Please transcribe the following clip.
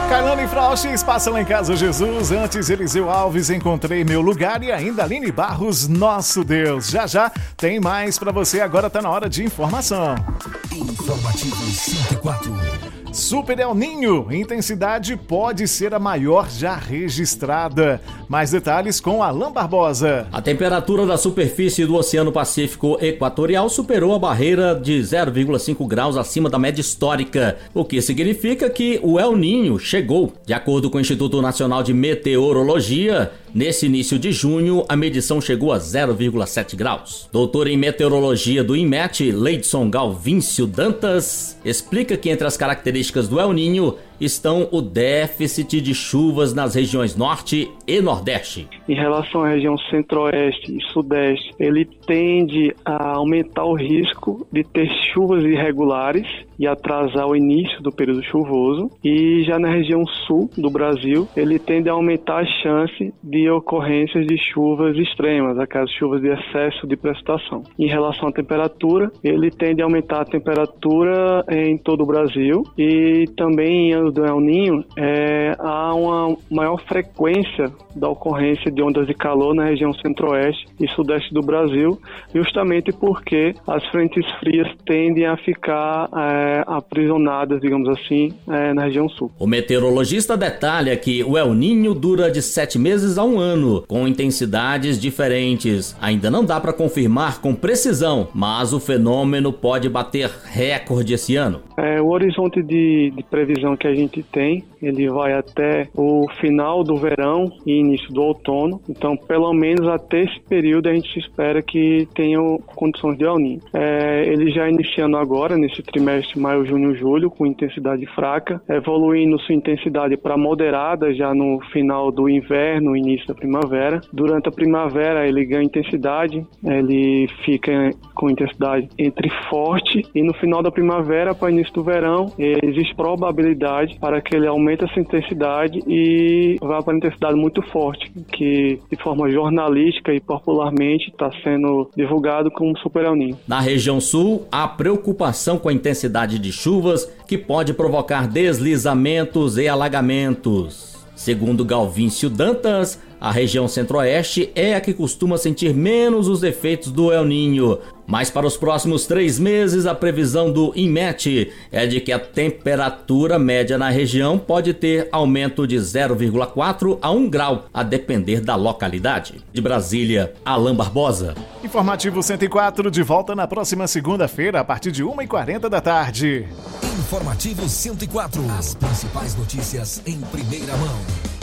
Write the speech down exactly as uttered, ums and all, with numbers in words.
Kailane Frauches, passa lá em casa Jesus. Antes, Eliseu Alves, encontrei meu lugar. E ainda Aline Barros, nosso Deus. Já já tem mais pra você, agora tá na hora de informação. Informativo cento e quatro. Super El Ninho, intensidade pode ser a maior já registrada. Mais detalhes com Alan Barbosa. A temperatura da superfície do Oceano Pacífico Equatorial superou a barreira de zero vírgula cinco graus acima da média histórica, o que significa que o El Ninho chegou. De acordo com o Instituto Nacional de Meteorologia, nesse início de junho, a medição chegou a zero vírgula sete graus. Doutor em meteorologia do INMET, Leidson Galvíncio Dantas, explica que entre as características do El Ninho estão o déficit de chuvas nas regiões norte e nordeste. Em relação à região centro-oeste e sudeste, ele tende a aumentar o risco de ter chuvas irregulares e atrasar o início do período chuvoso. E já na região sul do Brasil, ele tende a aumentar a chance de ocorrências de chuvas extremas, aquelas chuvas de excesso de precipitação. Em relação à temperatura, ele tende a aumentar a temperatura em todo o Brasil e também em do El Ninho, é, há uma maior frequência da ocorrência de ondas de calor na região centro-oeste e sudeste do Brasil, justamente porque as frentes frias tendem a ficar é, aprisionadas, digamos assim, é, na região sul. O meteorologista detalha que o El Ninho dura de sete meses a um ano, com intensidades diferentes. Ainda não dá para confirmar com precisão, mas o fenômeno pode bater recorde esse ano. É, o horizonte de, de previsão que a gente tem, ele vai até o final do verão e início do outono. Então, pelo menos até esse período, a gente espera que tenham condições de El Ninho. É, ele já iniciando agora, nesse trimestre maio, junho, julho, com intensidade fraca, evoluindo sua intensidade para moderada já no final do inverno, início da primavera. Durante a primavera, ele ganha intensidade, ele fica com intensidade entre forte e no final da primavera para início do verão, existe probabilidade para que ele aumente essa intensidade e vá para uma intensidade muito forte, que de forma jornalística e popularmente está sendo divulgado como Super El Ninho. Na região sul, há preocupação com a intensidade de chuvas que pode provocar deslizamentos e alagamentos. Segundo Galvíncio Dantas, a região centro-oeste é a que costuma sentir menos os efeitos do El Ninho. Mas para os próximos três meses, a previsão do INMET é de que a temperatura média na região pode ter aumento de zero vírgula quatro a um grau, a depender da localidade. De Brasília, Alan Barbosa. Informativo cento e quatro, de volta na próxima segunda-feira, a partir de uma e quarenta da tarde. Informativo cento e quatro. As principais notícias em primeira mão.